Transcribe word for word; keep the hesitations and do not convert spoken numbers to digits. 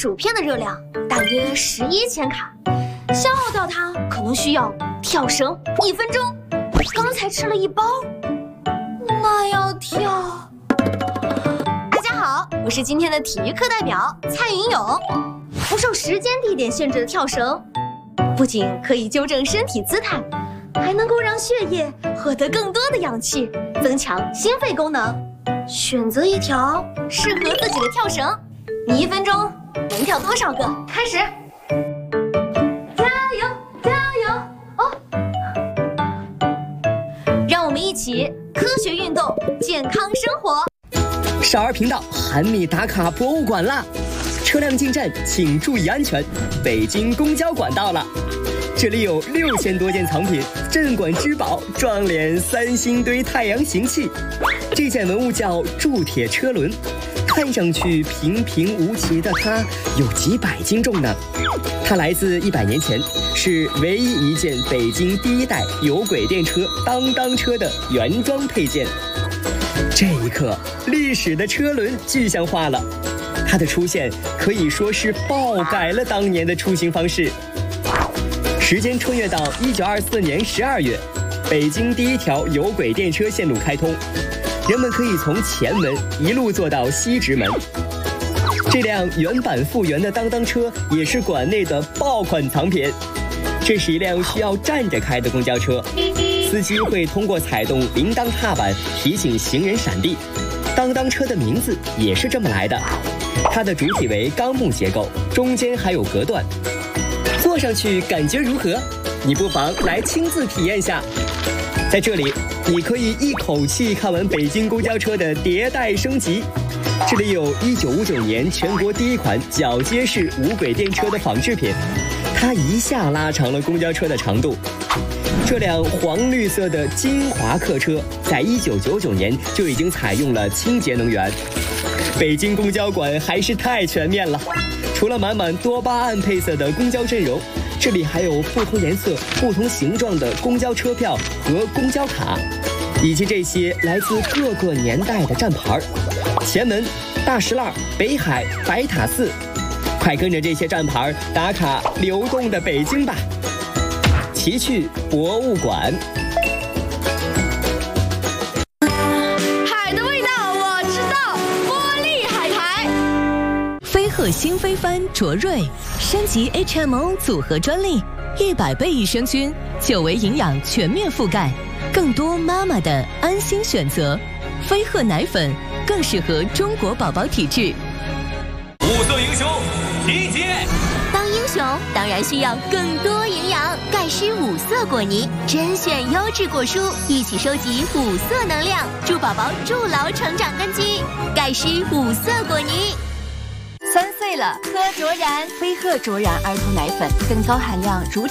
薯片的热量大约十一千卡，消耗掉它可能需要跳绳一分钟。刚才吃了一包，那要跳。大家好，我是今天的体育课代表蔡云勇。不受时间地点限制的跳绳，不仅可以纠正身体姿态，还能够让血液获得更多的氧气，增强心肺功能。选择一条适合自己的跳绳，你一分钟能跳多少个？开始！加油，加油！哦，让我们一起科学运动，健康生活。 少儿频道韩米打卡博物馆啦！车辆进站请注意安全。北京公交馆到了，这里有六千多件藏品，镇馆之宝撞脸三星堆太阳行器。这件文物叫铸铁车轮，看上去平平无奇的它有几百斤重呢。它来自一百年前，是唯一一件北京第一代有轨电车当当车的原装配件。这一刻，历史的车轮具象化了。它的出现可以说是爆改了当年的出行方式。时间穿越到一九二四年十二月，北京第一条有轨电车线路开通，人们可以从前门一路坐到西直门。这辆原版复原的当当车也是馆内的爆款藏品。这是一辆需要站着开的公交车，司机会通过踩动铃铛踏板提醒行人闪避。当当车的名字也是这么来的。它的主体为钢木结构，中间还有隔断。坐上去感觉如何？你不妨来亲自体验下。在这里，你可以一口气看完北京公交车的迭代升级。这里有一九五九年全国第一款铰接式无轨电车的仿制品，它一下拉长了公交车的长度。这辆黄绿色的金华客车，在一九九九年就已经采用了清洁能源。北京公交馆还是太全面了，除了满满多巴胺配色的公交阵容，这里还有不同颜色、不同形状的公交车票和公交卡，以及这些来自各个年代的站牌。前门、大石栏、北海、白塔寺，快跟着这些站牌打卡流动的北京吧！奇趣博物馆。 飞鹤新飞帆卓瑞升级 H M O 组合专利，一百倍益生菌，久维营养全面覆盖，更多妈妈的安心选择。飞鹤奶粉更适合中国宝宝体质。 五色英雄集结！ 当英雄当然需要更多营养，钙湿五色果泥，甄选优质果蔬，一起收集五色能量，助宝宝筑牢成长根基。钙湿五色果泥。 三岁了，喝卓然飞鹤卓然儿童奶粉，更高含量乳